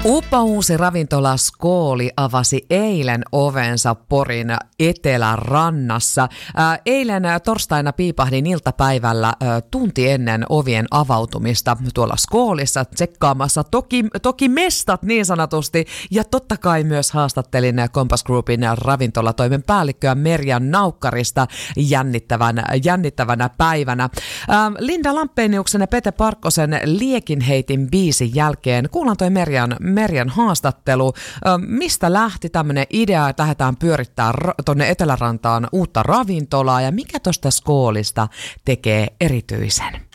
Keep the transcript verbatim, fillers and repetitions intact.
Uppa uusi ravintola Skooli avasi eilen ovensa Porin Etelärannassa. Ää, eilen torstaina piipahdin iltapäivällä ää, tunti ennen ovien avautumista tuolla Skoolissa tsekkaamassa toki, toki mestat niin sanotusti. Ja totta kai myös haastattelin Compass Groupin ravintolatoimen päällikköä Merjan Naukkarista jännittävänä, jännittävänä päivänä. Ää, Linda Lampeniuksen ja Pete Parkkosen Liekinheitin biisin jälkeen kuullaan toi Merjan Merjan haastattelu. Mistä lähti tämmöinen idea, että lähdetään pyörittää tuonne Etelärantaan uutta ravintolaa ja mikä tuosta Skoolista tekee erityisen?